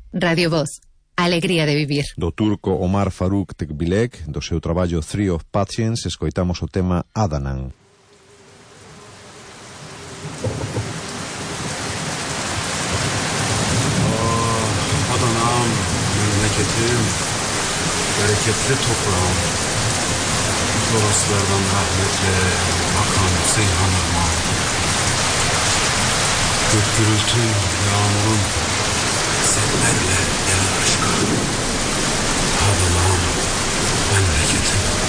Radio Voz, alegría de vivir. Do turco Omar Faruk Tekbilek, do seu traballo Three of Patience, escoitamos o tema Adanan. Adana'm, memleketim, bereketli toprağım, Toroslardan rahmetle akan Seyhan Irmağı. Gök gürültü, yağmurun, sellerle gelen aşka. Adana'm, memleketim.